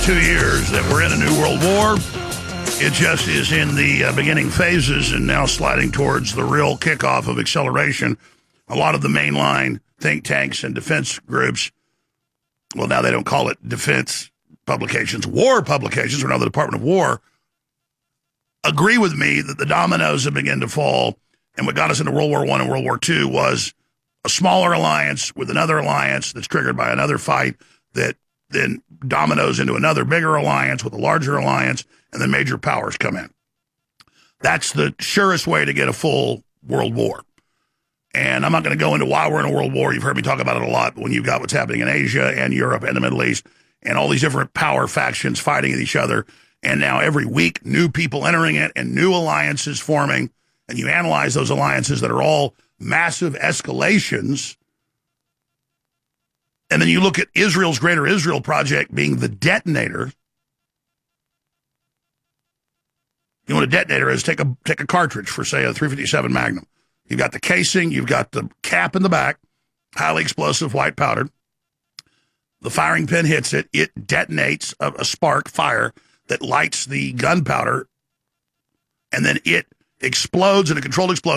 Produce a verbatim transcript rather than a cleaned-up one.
two years that we're in a new world war. It just is in the uh, beginning phases and now sliding towards the real kickoff of acceleration. A lot of the mainline think tanks and defense groups, well, now they don't call it defense publications, war publications, or now the Department of War, agree with me that the dominoes have begun to fall. And what got us into World War One and World War Two was a smaller alliance with another alliance that's triggered by another fight that then dominoes into another bigger alliance with a larger alliance, and then major powers come in. That's the surest way to get a full world war. And I'm not going to go into why we're in a world war. You've heard me talk about it a lot. But when you've got what's happening in Asia and Europe and the Middle East and all these different power factions fighting with each other, and now every week new people entering it and new alliances forming, and you analyze those alliances that are all massive escalations, and then you look at Israel's Greater Israel Project being the detonator. You know what a detonator is? Take a take a cartridge for, say, a three fifty-seven Magnum. You've got the casing, you've got the cap in the back, highly explosive, white powdered. The firing pin hits it. It detonates a, a spark, fire, that lights the gunpowder, and then it explodes in a controlled explosion.